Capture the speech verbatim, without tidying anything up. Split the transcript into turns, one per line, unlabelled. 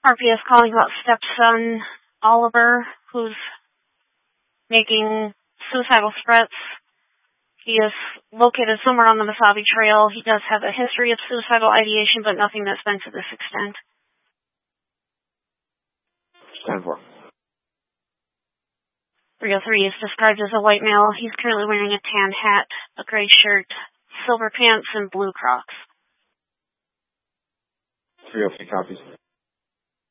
R P S calling about stepson Oliver, who's making suicidal threats. He is located somewhere on the Mesabi Trail. He does have a history of suicidal ideation, but nothing that's been to this extent.
ten four.
three oh three is described as a white male. He's currently wearing a tan hat, a gray shirt, silver pants, and blue Crocs.
three oh three copies.